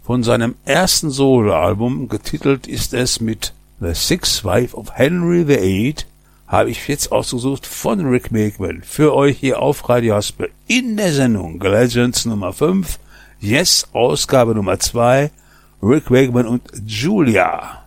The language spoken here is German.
Von seinem ersten Soloalbum, getitelt ist es mit The Sixth Wife of Henry VIII, habe ich jetzt ausgesucht von Rick Wakeman für euch hier auf Radio Haspel in der Sendung Legends Nummer 5, Yes, Ausgabe Nummer 2, Rick Wakeman und Julia.